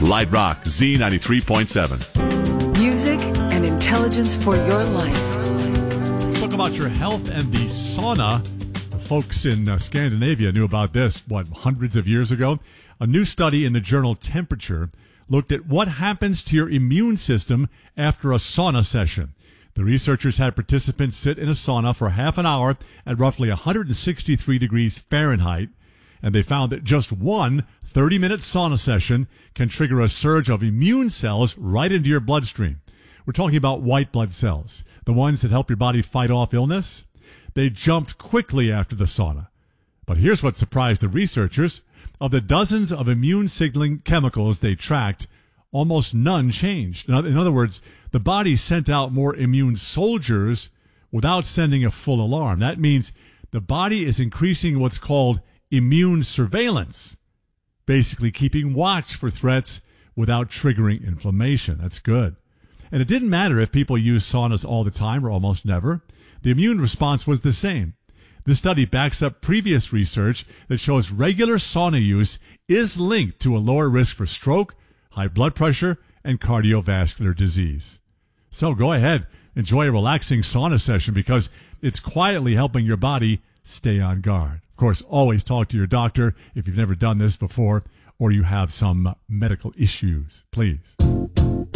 Light Rock Z93.7. Music and intelligence for your life. Let's talk about your health and the sauna. The folks in Scandinavia knew about this, hundreds of years ago? A new study in the journal Temperature looked at what happens to your immune system after a sauna session. The researchers had participants sit in a sauna for half an hour at roughly 163 degrees Fahrenheit, and they found that just one 30-minute sauna session can trigger a surge of immune cells right into your bloodstream. We're talking about white blood cells, the ones that help your body fight off illness. They jumped quickly after the sauna. But here's what surprised the researchers. Of the dozens of immune signaling chemicals they tracked, almost none changed. In other words, the body sent out more immune soldiers without sending a full alarm. That means the body is increasing what's called immune surveillance, basically keeping watch for threats without triggering inflammation. That's good. And it didn't matter if people used saunas all the time or almost never. The immune response was the same. This study backs up previous research that shows regular sauna use is linked to a lower risk for stroke, high blood pressure, and cardiovascular disease. So go ahead, enjoy a relaxing sauna session because it's quietly helping your body stay on guard. Of course, always talk to your doctor if you've never done this before or you have some medical issues, please.